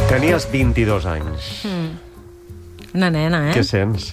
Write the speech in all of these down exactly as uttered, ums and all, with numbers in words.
Tenies vint-i-dos anys. Mm. Una nena, eh? Què sents?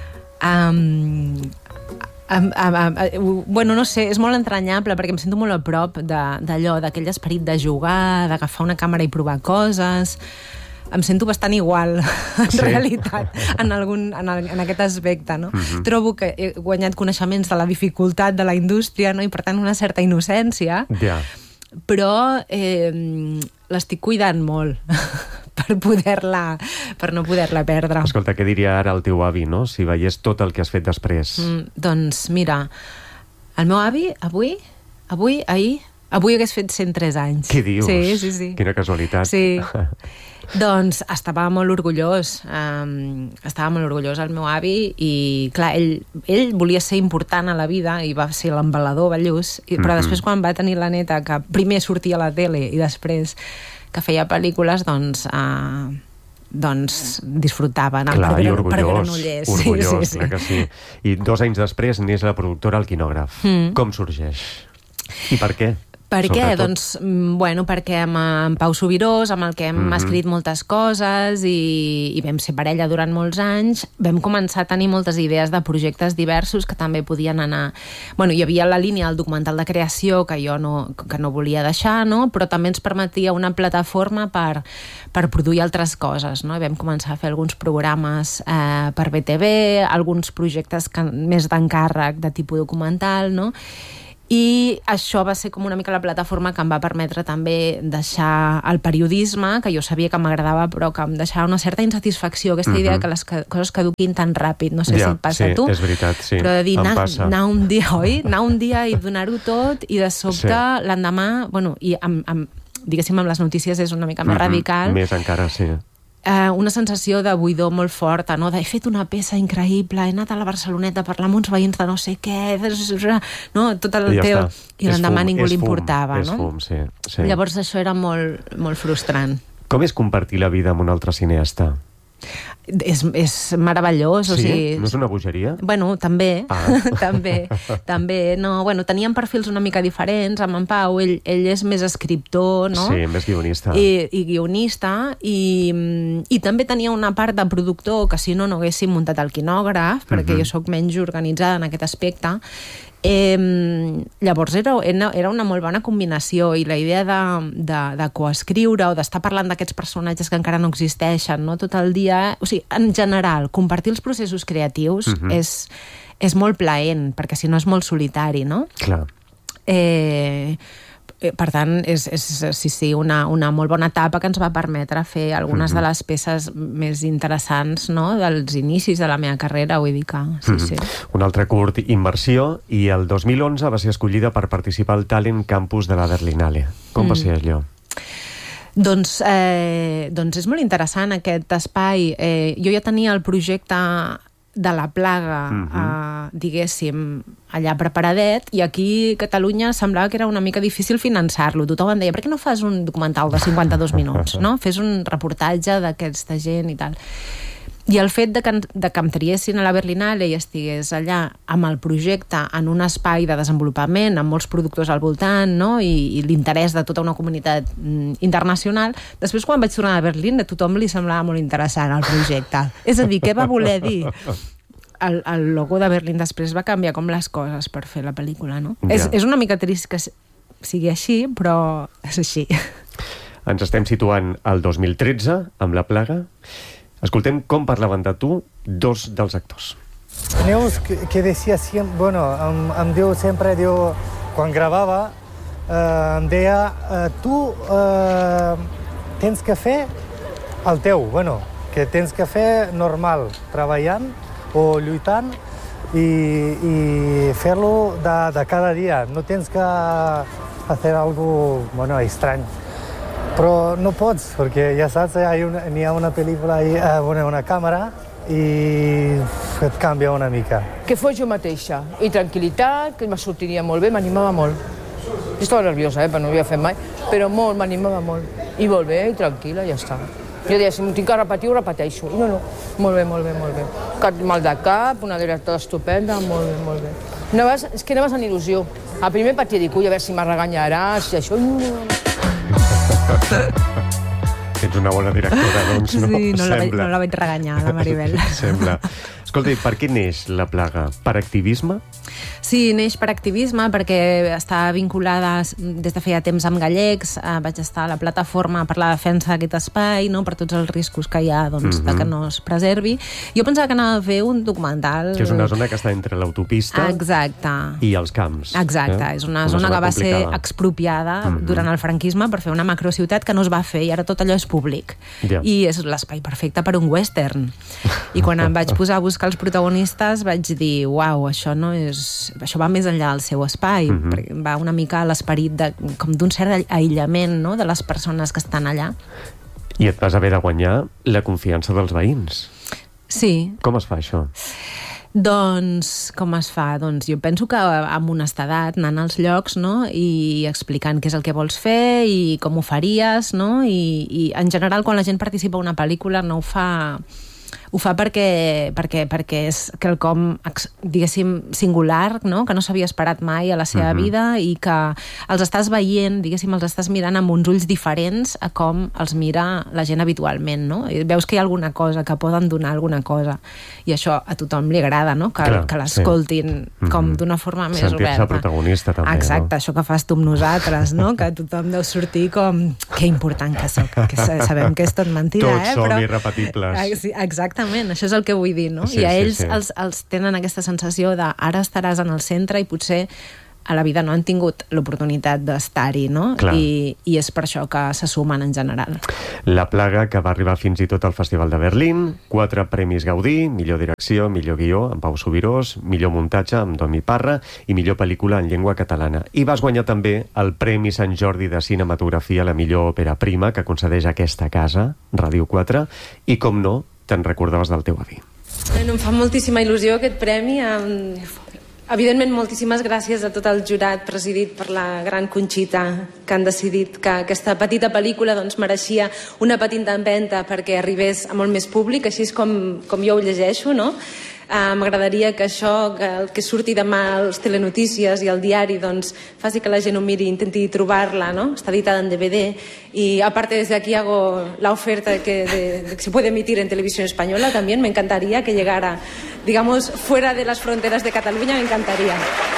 Um, um, um, um, bueno, no sé, és molt entranyable perquè em sento molt a prop d'allò, d'aquell esperit de jugar, d'agafar una càmera i provar coses. Em sento bastant igual, en sí. realitat, en, algun, en, el, en aquest aspecte, no? Uh-huh. Trobo que he guanyat coneixements de la dificultat de la indústria, no? I per tant una certa innocència, yeah. però eh, l'estic cuidant molt per poder-la, per no poder-la perdre. Escolta, què diria ara el teu avi, no?, si veiés tot el que has fet després? Mm, doncs mira, el meu avi avui, avui, ahir, avui hagués fet cent tres anys. Què dius? Sí, sí, sí. Quina casualitat. Sí. Doncs estava molt orgullós, um, estava molt orgullós el meu avi i, clar, ell, ell volia ser important a la vida i va ser l'embalador Ballús, i, però mm-hmm. després quan va tenir la neta, que primer sortia a la tele i després que feia pel·lícules, doncs... Uh, doncs disfrutava, anant clar, per, gran, orgullós, per Granollers. orgullós, sí, sí, sí. Que sí. I dos anys després n'és la productora El Quinògraf. Mm. Com sorgeix? I per què? Per què? Doncs, bueno, perquè amb en Pau Subirós, amb el que hem mm-hmm. escrit moltes coses i, i vam ser parella durant molts anys, vam començar a tenir moltes idees de projectes diversos que també podien anar... Bueno, hi havia la línia del documental de creació que jo no, que no volia deixar, no? Però també ens permetia una plataforma per, per produir altres coses, no? I vam començar a fer alguns programes eh, per B T V, alguns projectes que, més d'encàrrec de tipus documental, no? I això va ser com una mica la plataforma que em va permetre també deixar el periodisme, que jo sabia que m'agradava, però que em deixava una certa insatisfacció, aquesta idea uh-huh. que les coses caduquin tan ràpid. No sé ja, si et passa sí, a tu. És veritat, sí. Però de dir, anar, anar un dia, oi? Anar un dia i donar-ho tot, i de sobte sí. l'endemà, bueno, i amb, amb, diguéssim, amb les notícies és una mica més uh-huh. radical. Més encara, sí. Uh, una sensació de buidor molt forta, no? De, he fet una peça increïble, he anat a la Barceloneta a parlar amb uns veïns de no sé què, no? Tot el ja teu... Està. I l'endemà ningú li importava, no? És fum, sí, sí. Llavors això era molt, molt frustrant. Com és compartir la vida amb un altre cineasta? És, és meravellós. Sí? O sigui, no és una bogeria? Bueno, també. Ah. també, també. No, bueno, teníem perfils una mica diferents. Amb en Pau, ell, ell és més escriptor, no? Sí, més guionista. I, i guionista. I, I també tenia una part de productor que si no, no haguéssim muntat el quinògraf, perquè uh-huh. jo sóc menys organitzada en aquest aspecte. Eh, llavors era, era una molt bona combinació, i la idea de, de, de coescriure o d'estar parlant d'aquests personatges que encara no existeixen, no? Tot el dia, o sigui, en general, compartir els processos creatius uh-huh. és, és molt plaent, perquè si no és molt solitari, no? Clar. Eh, per tant, és, és sí, sí, una, una molt bona etapa que ens va permetre fer algunes uh-huh. de les peces més interessants, no?, dels inicis de la meva carrera, vull dir que sí, uh-huh. sí. Un altre curt, Immersió, i el dos mil onze va ser escollida per participar al Talent Campus de la Berlinale. Com mm. va ser allò? Doncs, eh, doncs és molt interessant aquest espai. Eh, jo ja tenia el projecte de la plaga, uh-huh. eh, diguéssim, allà preparadet, i aquí a Catalunya semblava que era una mica difícil finançar-lo. Tothom em deia, per què no fas un documental de cinquanta-dos minuts, no? Fes un reportatge d'aquesta gent i tal. I el fet de que, de que em triessin a la Berlinale i estigués allà amb el projecte en un espai de desenvolupament, amb molts productors al voltant, no? I, i l'interès de tota una comunitat mm, internacional, després quan vaig tornar a Berlín a tothom li semblava molt interessant el projecte. És a dir, què va voler dir? El, el logo de Berlín després va canviar com les coses per fer la pel·lícula, no? Ja. És, és una mica trist que sigui així, però és així. Ens estem situant al dos mil tretze amb La plaga. Escoltem com parlaven de tu dos dels actors. Neus, que, que decía siempre, bueno, em, em diu sempre, diu, quan gravava, eh, em deia, eh, tu eh, tens que fer el teu, bueno, que tens que fer normal, treballant o lluitant i, i fer-lo de, de cada dia. No tens que fer algo, bueno, estrany. Però no pots, perquè ja saps, hi ha, hi ha una pel·lícula, hi ha una càmera i et canvia una mica. Que fos jo mateixa, i tranquil·litat, que me sortiria molt bé, m'animava molt. Jo estava nerviosa, eh, perquè no ho havia fet mai, però molt, m'animava molt. I molt bé, i tranquil·la, ja està. Jo deia, si m'ho tinc que repetir, ho repeteixo. No, no, molt bé, molt bé, molt bé. Cap mal de cap, una directora estupenda, molt bé, molt bé. Anaves, és que anaves en il·lusió. Al primer patia, dic, ui, a veure si me regañaràs, i això... Ets una bona directora, doncs, no? Sí, no la, vaig, Sembla. no la vaig regañar, la Maribel. Sembla. Escolta, per què neix La plaga? Per activisme? Sí, neix per activisme, perquè està vinculada des de feia temps amb gallecs, eh, vaig estar a la plataforma per la defensa d'aquest espai, no? Per tots els riscos que hi ha, doncs, Mhm. de que no es preservi. Jo pensava que anava a fer un documental... Que és una zona que està entre l'autopista Exacte. i els camps. Exacte, eh? és una zona que va ser complicada. expropiada Mhm. durant el franquisme per fer una macrociutat que no es va fer i ara tot allò és públic. Ja. I és l'espai perfecte per un western. I quan em vaig posar a buscar els protagonistes vaig dir, uau, això no és... això va més enllà del seu espai, Mhm. perquè va una mica a l'esperit de, com d'un cert aïllament, no?, de les persones que estan allà. I et vas haver de guanyar la confiança dels veïns. Sí. Com es fa això? Doncs, com es fa? Doncs jo penso que amb honestedat, anant als llocs, no?, i explicant què és el que vols fer i com ho faries, no?, i, i en general quan la gent participa en una pel·lícula no ho fa... ho fa perquè, perquè, perquè és quelcom, diguéssim, singular, no?, que no s'havia esperat mai a la seva Mhm. vida i que els estàs veient, diguéssim, els estàs mirant amb uns ulls diferents a com els mira la gent habitualment, no? I veus que hi ha alguna cosa, que poden donar alguna cosa. I això a tothom li agrada, no?, que, Clar, que l'escoltin sí. com Mhm. d'una forma més Sentir-se oberta. protagonista, també, Exacte, no? això que fas tu amb nosaltres, no?, que tothom deu sortir com que important que soc, que sabem que és tot mentida, Tots eh? som Però... irrepetibles. Ah, sí, exactament, això és el que vull dir, no? Sí, I a sí, ells sí. Els, els tenen aquesta sensació de ara estaràs en el centre i potser a la vida no han tingut l'oportunitat d'estar-hi, no? Clar. I, I és per això que se sumen en general. La plaga, que va arribar fins i tot al Festival de Berlín, quatre premis Gaudí, millor direcció, millor guió, amb Pau Subirós, millor muntatge, amb Domi Parra, i millor pel·lícula en llengua catalana. I vas guanyar també el Premi Sant Jordi de Cinematografia, la millor òpera prima, que concedeix aquesta casa, Ràdio quatre, i, com no, te'n recordaves del teu avi. Bueno, em fa moltíssima il·lusió aquest premi. Um, evidentment, moltíssimes gràcies a tot el jurat presidit per la gran Conxita, que han decidit que aquesta petita pel·lícula doncs, mereixia una petita empenta perquè arribés a molt més públic, així és com, com jo ho llegeixo, no? Uh, M'agradaria que això, que el que surti demà als telenotícies i al diari, doncs, faci que la gent ho miri, intenti trobar-la, ¿no? Está editada en D V D y aparte desde aquí hago la oferta de que, de, de que se puede emitir en televisión española también. Me encantaría que llegara, digamos, fuera de las fronteras de Cataluña, me encantaría.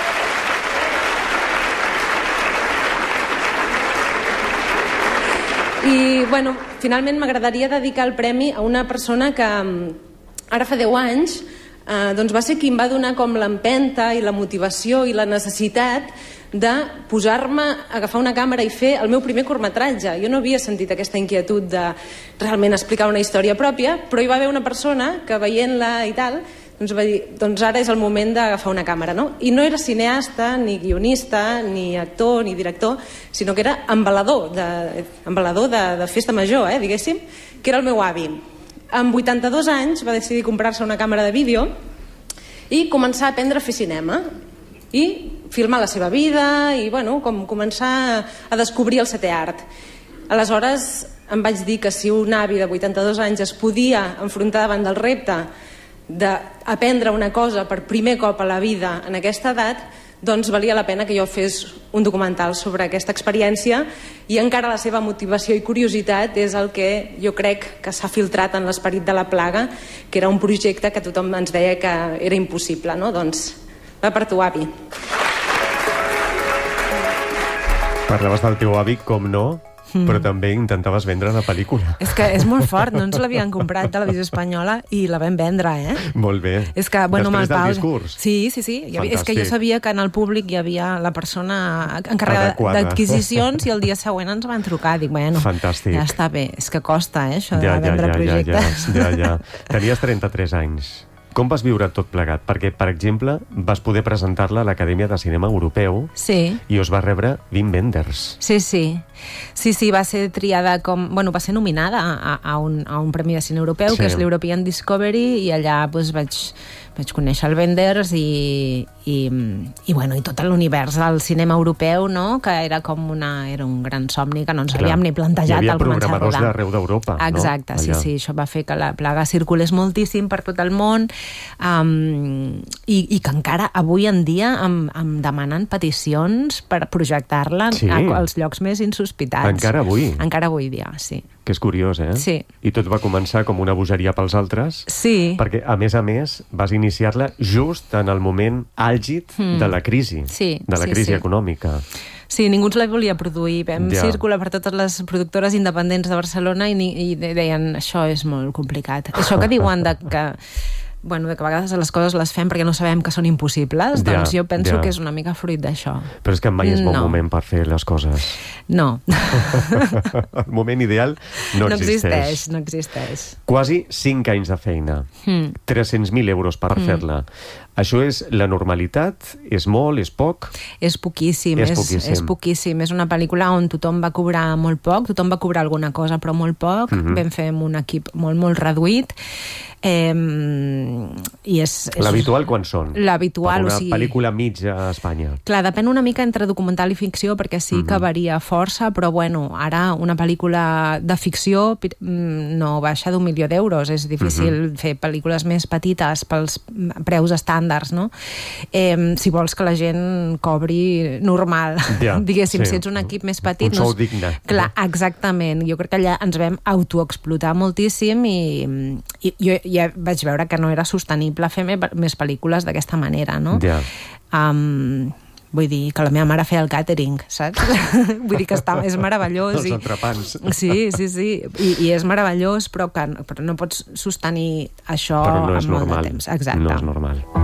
I, bueno, finalment m'agradaria dedicar el premi a una persona que ara fa deu anys eh, doncs va ser qui em va donar com l'empenta i la motivació i la necessitat de posar-me a agafar una càmera i fer el meu primer curtmetratge. Jo no havia sentit aquesta inquietud de realment explicar una història pròpia, però hi va haver una persona que veient-la i tal doncs va dir, doncs ara és el moment d'agafar una càmera, no? I no era cineasta, ni guionista, ni actor, ni director, sinó que era embalador de, embalador de, de festa major, eh, diguéssim, que era el meu avi. Amb vuitanta-dos anys va decidir comprar-se una càmera de vídeo i començar a aprendre a fer cinema i filmar la seva vida i, bueno, com començar a descobrir el setè art. Aleshores em vaig dir que si un avi de vuitanta-dos anys es podia enfrontar davant del repte d'aprendre una cosa per primer cop a la vida en aquesta edat, doncs valia la pena que jo fes un documental sobre aquesta experiència i encara la seva motivació i curiositat és el que jo crec que s'ha filtrat en l'esperit de la plaga, que era un projecte que tothom ens deia que era impossible, no? Doncs va per tu, avi. Parlaves del teu avi, com no, mm. però també intentaves vendre la pel·lícula. És que és molt fort, no ens l'havien comprat Televisió Espanyola i la vam vendre, eh? Molt bé. És que, bueno, després del Pau... discurs? Sí, sí, sí. Havia, és que jo sabia que en el públic hi havia la persona encarregada adequada d'adquisicions i el dia següent ens van trucar. Dic, bueno, fantàstic. Ja està bé. És que costa, eh, això ja, de vendre ja, ja, projectes. Ja, ja, ja. Tenies trenta-tres anys. Com vas viure tot plegat? Perquè, per exemple, vas poder presentar-la a l'Acadèmia de Cinema Europeu sí. i us va rebre Wim Wenders. Sí, sí. Sí, sí, va ser triada com... Bueno, va ser nominada a, a, un, a un premi de cine europeu, sí. que és l'European Discovery, i allà doncs, vaig, vaig conèixer el Wenders i, i, i, bueno, i tot l'univers del cinema europeu, no? Que era com una, era un gran somni que no ens havíem ni plantejat al començar a rodar. Hi havia programadors d'arreu d'Europa, no? Exacte, sí, sí, això va fer que la plaga circulés moltíssim per tot el món, um, i, i que encara avui en dia em, em demanen peticions per projectar-la sí. als llocs més insospitats. Encara avui? Encara avui dia, sí. Que és curiós, eh? Sí. I tot va començar com una bogeria pels altres. Sí. Perquè, a més a més, vas iniciar-la just en el moment àlgid mm. de la crisi. Sí, de la sí, crisi sí. econòmica. Sí, ningú ens la volia produir. Vam ja. circular per totes les productores independents de Barcelona i, i deien, això és molt complicat. Això que diuen de que... bueno, que a vegades les coses les fem perquè no sabem que són impossibles, doncs ja, jo penso ja. que és una mica fruit d'això. Però és que mai és bon no. moment per fer les coses. No. El moment ideal no, no existeix. existeix. No existeix. Quasi cinc anys de feina. Mm. tres-cents mil euros per mm. fer-la. Això és la normalitat? És molt? És poc? És poquíssim. És, és, poquíssim. és poquíssim. És una pel·lícula on tothom va cobrar molt poc, tothom va cobrar alguna cosa, però molt poc. Mm-hmm. Vam fer un equip molt, molt reduït. Eh, i és, és... L'habitual quan són? L'habitual, per una o sigui... pel·lícula mitja a Espanya. Clar, depèn una mica entre documental i ficció, perquè sí que mm-hmm. varia força, però bueno, ara una pel·lícula de ficció no baixa d'un milió d'euros. És difícil mm-hmm. fer pel·lícules més petites pels preus estàndards, no? Eh, si vols que la gent cobri normal, ja, diguéssim, sí. si ets un equip més petit... Un sou no és... digne. Clar, exactament. Jo crec que allà ens vam autoexplotar moltíssim i, i jo ja vaig veure que no era sostenible fer més pel·lícules d'aquesta manera, no? Ja. Um, vull dir, que la meva mare feia el càtering, saps? Vull dir que està, és meravellós. Els entrepans. Sí, sí, sí. I, i és meravellós, però que però no pots sostenir això però no amb molt normal. de temps. Exacte. No és normal.